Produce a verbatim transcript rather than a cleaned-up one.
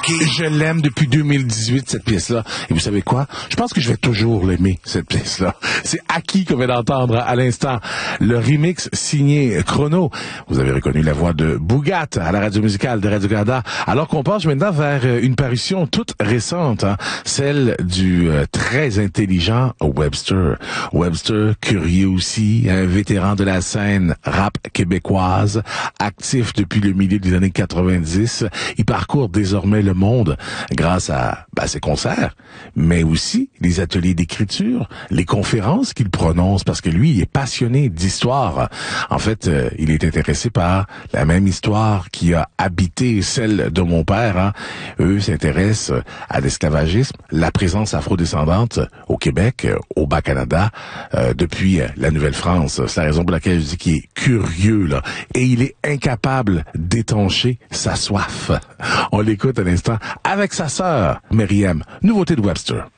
Je l'aime depuis deux mille dix-huit, cette pièce-là. Et vous savez quoi? Je pense que je vais toujours l'aimer, cette pièce-là. C'est Aki qu'on vient d'entendre à l'instant. Le remix signé Chrono. Vous avez reconnu la voix de Bougat à la radio musicale de Radio-Canada. Alors qu'on passe maintenant vers une parution toute récente, hein, celle du euh, très intelligent Webster. Webster, curieux aussi, un vétéran de la scène rap québécoise, actif depuis le milieu des années quatre-vingt-dix. Il parcourt désormais le monde grâce à bah, ses concerts, mais aussi les ateliers d'écriture, les conférences qu'il prononce, parce que lui, il est passionné d'histoire. En fait, euh, il est intéressé par la même histoire qui a habité celle de mon père. Hein. Eux s'intéressent à l'esclavagisme, la présence afrodescendante au Québec, au Bas-Canada, euh, depuis la Nouvelle-France. C'est la raison pour laquelle je dis qu'il est curieux, là. Et il est incapable d'étancher sa soif. On l'écoute à l'instant avec sa sœur, Myriam. Nouveauté de Webster.